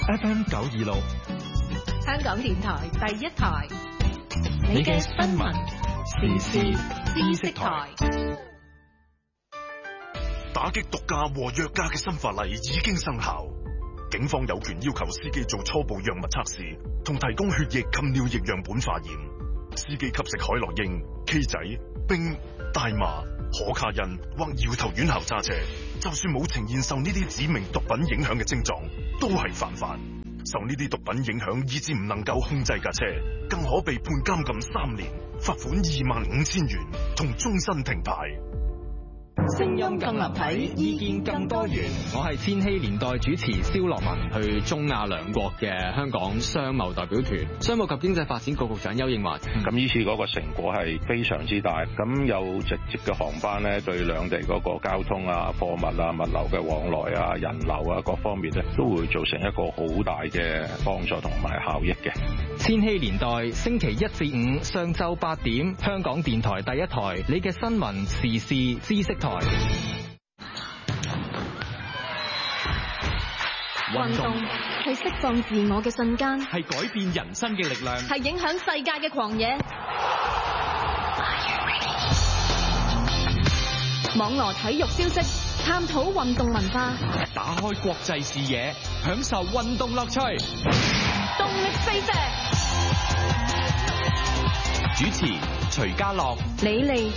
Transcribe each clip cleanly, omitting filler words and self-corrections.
FM 926， 香港電台第一台， 你嘅新聞時事知識台。 打擊毒駕和藥駕嘅新法例已經生效，警方有權要求司機做初步藥物測試，同提供血液及尿液樣本化驗。司機吸食海洛因、K 仔、冰、大麻、可卡因或搖頭丸後揸車，就算冇呈現受呢啲指明毒品影響嘅症狀，都係犯法。受呢啲毒品影響以致唔能夠控制架車，更可被判監禁3年、罰款25,000元同終身停牌。 聲音更立體，意見更多元。我係千禧年代主持蕭樂文，去中亞兩國嘅香港商貿代表團，商務及經濟發展局局長邱應華。 咁呢次嗰個成果係非常之大，咁有直接嘅航班咧，對兩地嗰個交通啊、貨物啊、物流嘅往來啊、人流啊各方面咧，都會造成一個好大嘅幫助同埋效益嘅。 千禧年代星期1至5上晝8點，香港電台第一台，你嘅新聞時事知識台。 運動係釋放自我嘅瞬間， 係改變人生嘅力量， 係影響世界嘅狂野。網羅體育消息，探討運動文化， 打開國際視野，享受運動樂趣。 動力四射， 主持徐家樂、 李利。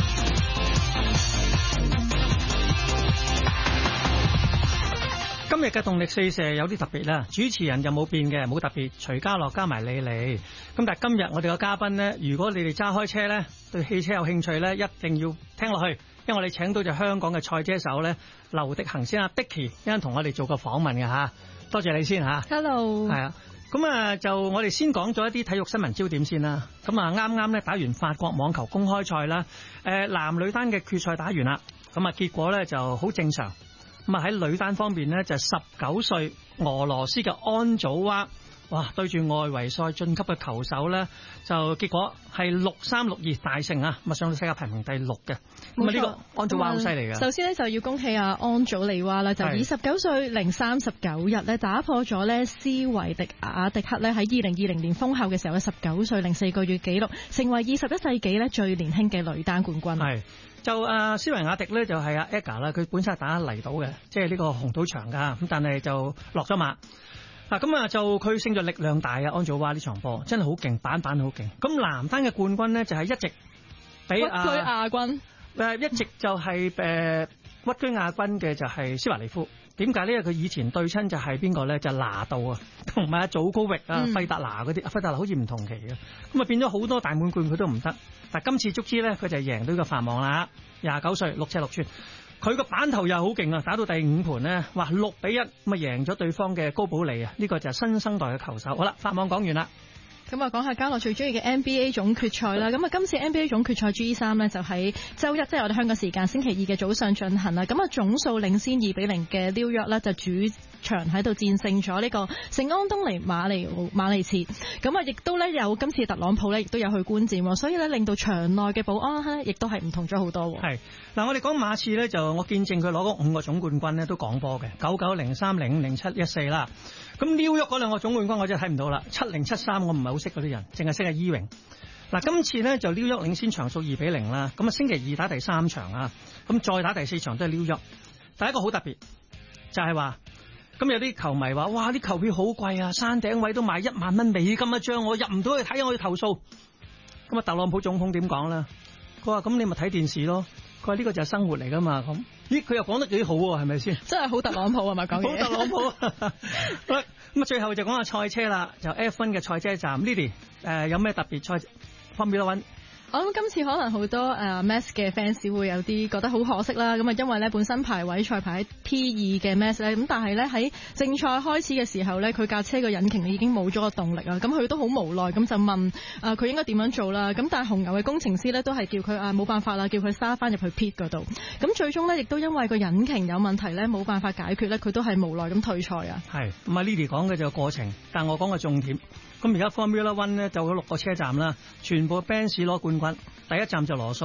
今日嘅動力四射有啲特別啦，主持人就冇變嘅，冇特別，徐家樂加埋李利。咁但係今日我哋嘅嘉賓呢，如果你哋揸開車呢，對汽車有興趣呢，一定要聽落去，因為我哋請到就香港嘅賽車手呢，劉迪恒先Dicky，一陣同我哋做個訪問嘅吓，多謝你先吓。 Hello。係啊，咁啊就我哋先講咗一啲體育新聞焦點先啦。咁啊啱啱呢打完法國網球公開賽啦，男女單嘅決賽打完啦，咁啊結果呢就好正常。咁啊喺女單方面呢，就19歲俄羅斯嘅安祖娃，哇對住外圍賽晉級嘅球手呢，就結果係6-3、6-2大勝啊！咁啊上到世界排名第6嘅。咁啊呢個安祖娃好犀利㗎。 首先呢，就要恭喜阿安祖利娃啦，就以19歲零39日呢打破咗呢斯維迪亞迪克呢喺2020年封后嘅時候嘅19歲零4個月紀錄，成為21世紀呢最年輕嘅女單冠軍。 係。就斯維亞迪咧就係阿 Edgar 啦，佢本身係打泥島嘅，即係呢個紅土場㗎，咁但係就落咗馬。咁啊就佢勝在力量大啊，安祖娃呢場波真係好勁，板好勁。咁男單嘅冠軍呢，就係一直俾屈居亞軍， 一直就係屈居亞軍嘅就係斯華利夫。點解呢？因為佢以前對親就係邊個咧？就拿度啊，同埋阿祖高域啊、費達拿嗰啲。費達拿好似唔同期嘅，咁啊變咗好多大滿貫佢都唔得。但今次足之咧，佢就贏到呢個法網啦，29歲6尺6寸。佢個板頭又好勁啊，打到第5盤呢，哇6-1咁啊贏咗對方嘅高保利啊！呢個就係新生代嘅球手。好啦，法網講完啦。 咁啊，講下家樂最中意嘅 NBA 總決賽啦。咁啊，今次 NBA 總決賽 G3 呢，就喺周一，即係我哋香港時間星期2嘅早上進行啦。咁啊，總數領先2-0嘅紐約呢，就主場喺度戰勝咗呢個聖安東尼馬利茨。咁啊，亦都呢有今次特朗普呢，亦都有去觀戰，所以呢，令到場內嘅保安呢，亦都係唔同咗好多。 係嗱，我哋講馬刺呢，就我見證佢攞嗰5個總冠軍呢，都講波嘅99、03、05、07、14啦。咁紐約嗰2個總冠軍我真係睇唔到啦，70、73我唔係好識嗰啲人，淨係識阿伊榮。嗱，今次呢就紐約領先場數2-0啦。咁啊，星期2打第3場啊，咁再打第4場都係紐約。第一個好特別就係話，咁有啲球迷話：哇，啲球票好貴啊，山頂位都賣1萬蚊美金一張，我入唔到去睇，我要投訴。咁啊，特朗普總統點講啦？佢話：咁你咪睇電視咯。佢話呢個就係生活嚟噶嘛。咁咦，佢又講得幾好喎，係咪先？真係好特朗普係咪講嘢？好特朗普。咁啊，最後就講下賽車啦，就 F1 嘅賽車站 Lily 有咩特別賽Formula One？ 我諗今次可能好多Max 嘅 fans 會有啲覺得好可惜啦，咁啊因為咧本身排位賽排喺 P2 嘅 Max 咧，咁但係咧喺正賽開始嘅時候咧，佢架車個引擎已經冇咗個動力啦，咁佢都好無奈咁就問佢應該點樣做啦，咁但係紅牛嘅工程師咧都係叫佢冇辦法啦，叫佢揸翻入去 pit 嗰度，咁最終咧亦都因為個引擎有問題咧冇辦法解決咧，佢都係無奈咁退賽啊。係咁啊 Lily 講嘅就過程，但我講嘅重點。咁而家 Formula One 咧就有6個車站啦，全部 Benz 攞冠軍，第一站就羅素，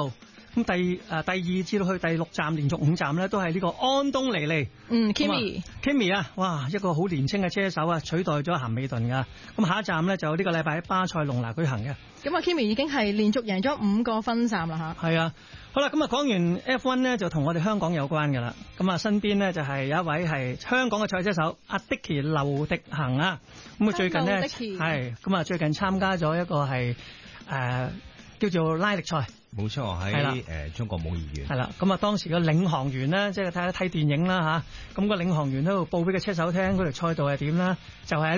咁第2至到去第6站，連續5站咧都係呢個安東尼利。Kimi 啊，哇，一個好年輕嘅車手啊，取代咗咸美頓噶。咁下一站咧就呢個禮拜喺巴塞隆拿舉行嘅。 咁啊 Kimi 已經係連續贏咗5個分站啦嚇。 係啊，好啦，咁啊講完 F1 咧就同我哋香港有關㗎啦。咁啊身邊咧就係有一位係香港嘅賽車手阿 Dicky 劉迪恒啊。咁啊最近咧係咁啊最近參加咗一個係叫做拉力賽。 冇錯，喺中國武義園。係啦， 咁啊當時個領航員咧，即係睇電影啦嚇，咁個領航員喺度報俾個車手聽嗰條賽道係點啦，就係